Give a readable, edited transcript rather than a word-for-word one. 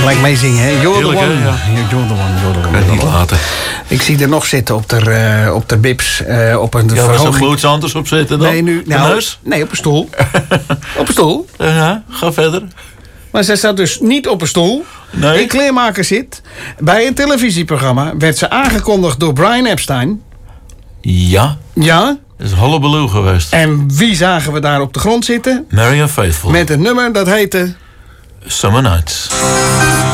gelijk meezingen, hè? You're the Heerlijk, one. hè? Ja. You're the one, you're the one. Kan het niet laten. Ik zie er nog zitten op de bips. Op een Ja, was er verhoging. moots anders op zitten dan? Nee, nu, De neus? nee, op een stoel. Op een stoel. Ja, ga verder. Maar zij staat dus niet op een stoel. Nee. In kleermakerszit. Bij een televisieprogramma werd ze aangekondigd door Brian Epstein. Ja, Ja. dat is hullabaloo geweest. En wie zagen we daar op de grond zitten? Marianne Faithfull. Met een nummer dat heette... Summer Nights.